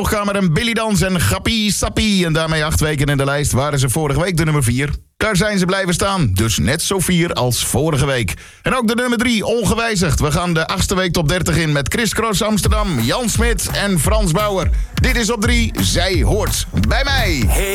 Kamer en Billy Dans en Gappie Sappie. En daarmee 8 weken in de lijst waren ze vorige week de nummer 4. Daar zijn ze blijven staan, dus net zo 4 als vorige week. En ook de nummer 3, ongewijzigd. We gaan de 8e week top 30 in met Chris Cross Amsterdam, Jan Smit en Frans Bauer. Dit is op 3, Zij hoort bij mij.